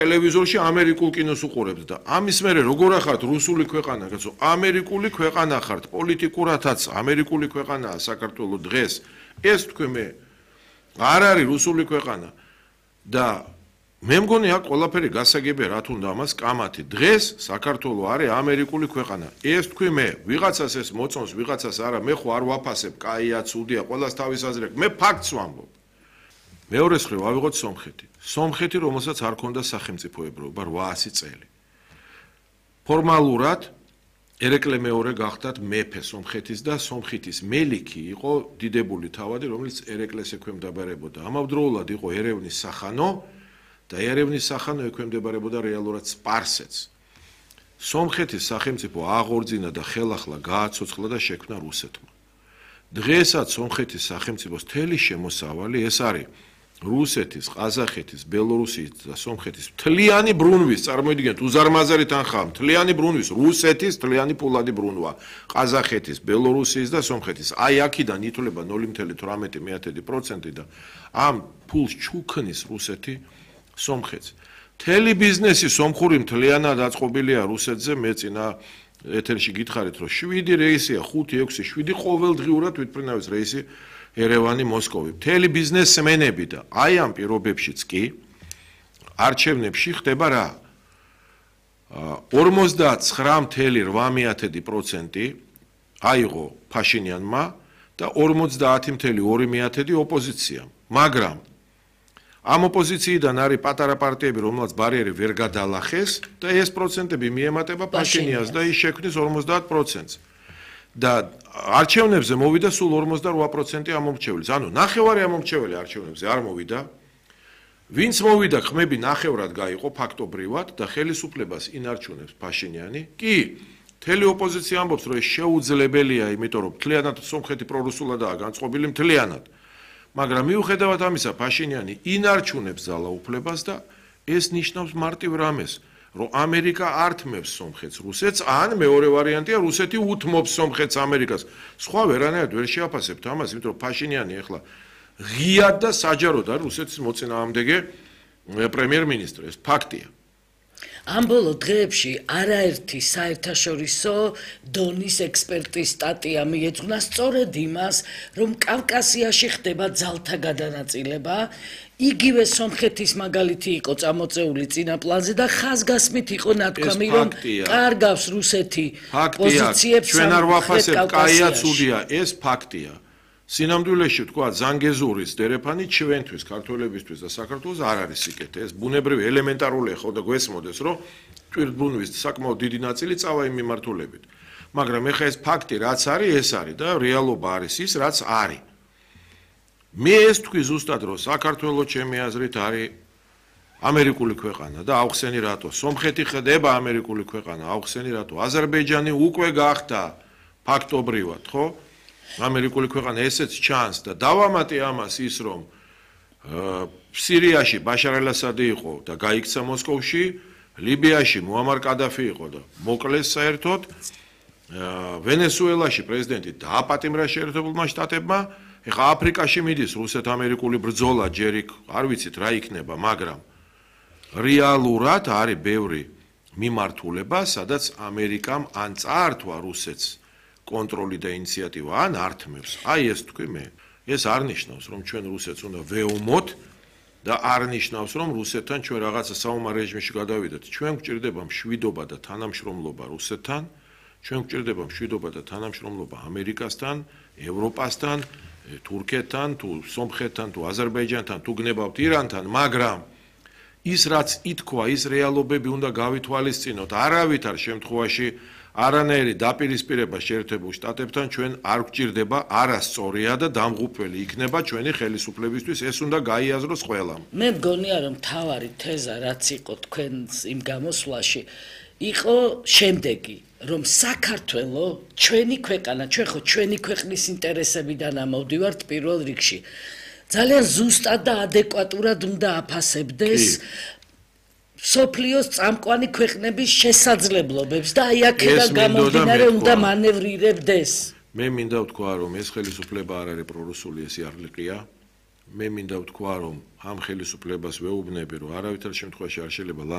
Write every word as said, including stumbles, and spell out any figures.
ტელევიზორში ამერიკულ კინოს უყურებთ და ამის მერე როგორ ახართ რუსული ქვეყანა, კაცო, ამერიკული ქვეყანა ხართ, პოლიტიკურათაც ამერიკული ქვეყანაა საქართველო დღეს. ეს თქვენ მე არ არის რუსული ქვეყანა და მე მგონი აქ ყველაფერი გასაგებია რა თუნდა ამას კამათი. დღეს საქართველო არის ამერიკული ქვეყანა. ეს თქვი მე ვიღაცას ეს მოწონს, ვიღაცას არა, მე ხო არ ვაფასებ, კაია, ცუდია, ყველას თავის აზრი აქვს. მე ფაქტს ვამბობ. მეორე მხრივ ავიღოთ სომხეთი. სომხეთი, რომელსაც არ ქონდა სახელმწიფოებრიობა რვაასი წელი. ფორმალურად ერეკლე მეორე გახდათ მეფე სომხეთის და სომხეთის მელიქი იყო დიდებული თავადი, რომელიც ერეკლეს ექვემდებარებოდა. ამავდროულად იყო ერევნის სახანო და ერევნის სახანო ექვემდებარებოდა რეალურად სპარსეთს. სომხეთის სახელმწიფო აღორძინა და ხელახლა გააცოცხლა და შექმნა რუსეთმა. დღესაც სომხეთის სახელმწიფოს მთელი შემოსავალი ეს არის რუსეთის, ყაზახეთის, ბელორუსიის და სომხეთის მთლიანი ბრუნვის, წარმოიდგინეთ, უზარმაზარი თანხაა, მთლიანი ბრუნვის, რუსეთის მთლიანი ფულადი ბრუნვა, ყაზახეთის, ბელორუსიის და სომხეთის. აი აქედან ითვლება ნული კoma თვრამეტი პროცენტი და ამ ფულს ჩუქნის რუსეთი სომხეთს. მთელი ბიზნესი სომხური მთლიანად აწყობილია რუსეთზე, მე წინა ეთერში გითხარით, რომ შვიდი რეისია, ხუთი, ექვსი, შვიდი ყოველდღიურად თვითმფრინავის რეისი ერევანი მოსკოვი. მთელი ბიზნესმენები და აი ამ პირობებშიც კი არჩევნებში ხდება რა? ორმოცდაცხრა კoma რვა პროცენტი აიღო ფაშინიანმა და ორმოცდაათი კoma ორი ოპოზიციამ. მაგრამ ამ ოპოზიციიდან არის პატარა პარტიები, რომელსაც ბარიერი ვერ გადალახეს და ეს პროცენტები მიემატება ფაშინიანს და ის შექმნის ორმოცდაათ პროცენტს. და არჩევნებზე მოვიდა სულ ორმოცდარვა პროცენტი ამომრჩევლის. ანუ ნახევარი ამომრჩეველი არჩევნებზე არ მოვიდა. ვინც მოვიდა, ხმები ნახევრად გაიყო ფაქტობრივად და ხელისუფლებას ინარჩუნებს ფაშინიანი. კი, მთელი ოპოზიცია ამბობს, რომ ეს შეუძლებელია, იმიტომ რომ მთლიანად სომხეთი პრორუსულადაა განწყობილი მთლიანად. მაგრამ მიუხედავად ამისა, ფაშინიანი ინარჩუნებს ძალაუფლებას და ეს ნიშნავს მარტივ რამეს, რომ ამერიკა ართმევს სომხეთს რუსეთს, ან მეორე ვარიანტია რუსეთი უთმობს სომხეთს ამერიკას. სხვა ვერანაირად ვერ შეაფასებთ ამას, იმიტომ რომ ფაშინიანი ახლა ღიად და საჯაროდ არის რუსეთის მოწინააღმდეგე პრემიერ-მინისტრი, ეს ფაქტია. ამ ბოლო დღეებში არაერთი საერთაშორისო დონის ექსპერტის სტატია მიეძღვნა სწორედ იმას, რომ კავკასიაში ხდება ძალთა გადანაწილება. იგივე სომხეთის მაგალითი იყო წამოწეული წინა პლანზე და ხაზგასმით იყო ნათქვამი, რომ კარგავს რუსეთი პოზიციებს ჩვენ არ ვაფასებთ, კაია, ცუდია, ეს ფაქტია. სინამდვილეში თქვა ზანგეზურის დერეფანი ჩვენთვის, ქართველებისთვის და საქართველოს არ არის სიკეთე. ეს ბუნებრივი ელემენტარულია ხო და გვესმოდეს, რომ ტვირთბრუნვის საკმაოდ დიდი ნაწილი წავა იმ მიმართულებით. მაგრამ ეხლა ეს ფაქტი რაც არის, ეს არის და რეალობა არის ის, რაც არის. მე ეს თქვი ზუსტად, რომ საქართველო ჩემი აზრით არის ამერიკული ქვეყანა და აუხსენი რატო. სომხეთი ხდება ამერიკული ქვეყანა, აუხსენი რატო. აზერბაიჯანი უკვე გახდა ფაქტობრივად, ხო? ამერიკული ქვეყანა ესეც ჩანს და დავამატე ამას ის, რომ სირიაში ბაშარ ალ-ასადი იყო და გაიქცა მოსკოვში, ლიბიაში მუამარ კადაფი იყო და მოკლეს საერთოდ, ვენესუელაში პრეზიდენტი დააპატიმრა შეერთებულმა შტატებმა. ეხლა აფრიკაში მიდის რუსეთ-ამერიკული ბრძოლა, ჯერ იქ არ ვიცით რა იქნება, მაგრამ რეალურად არის ბევრი მიმართულება, სადაც ამერიკამ ან წაართვა რუსეთს კონტროლი და ინიციატივა, ან ართმევს. აი ეს თქვი მე. ეს არ ნიშნავს, რომ ჩვენ რუსეთს უნდა ვეომოთ და არ ნიშნავს, რომ რუსეთთან ჩვენ რაღაცა საომარ რეჟიმში გადავიდეთ. ჩვენ გვჭირდება მშვიდობა და თანამშრომლობა რუსეთთან, ჩვენ გვჭირდება მშვიდობა და თანამშრომლობა ამერიკასთან, ევროპასთან, თურქეთთან, თუ სომხეთთან, თუ აზერბაიჯანთან, თუ გნებავთ ირანთან, მაგრამ ის რაც ითქვა, ის რეალობები უნდა გავითვალისწინოთ. არავითარ შემთხვევაში არანაირი დაპირისპირება შეერთებულ შტატებთან ჩვენ არ გვჭირდება, არასწორია და დამღუპველი იქნება ჩვენი ხელისუფლებისთვის, ეს უნდა გაიაზროს ყველამ. მე მგონია, რომ მთავარი თეზა რაც იყო თქვენს იმ გამოსვლაში, იყო შემდეგი, რომ საქართველო ჩვენი ქვეყანა, ჩვენ ხო ჩვენი ქვეყნის ინტერესებიდან ამოვდივართ პირველ რიგში. ძალიან ზუსტად და ადეკვატურად უნდა აფასებდეს სოფლიოს წამყვანი ქვეყნების შესაძლებლობებს და აი აქედან გამომდინარე უნდა მანევრირებდეს. მე მინდა ვთქვა, რომ ეს ხელისუფლება არ არის პრორუსული, ეს იარლიყია. მე მინდა ვთქვა, რომ ამ ხელისუფლებას ვეუბნები, რომ არავითარ შემთხვევაში არ შეიძლება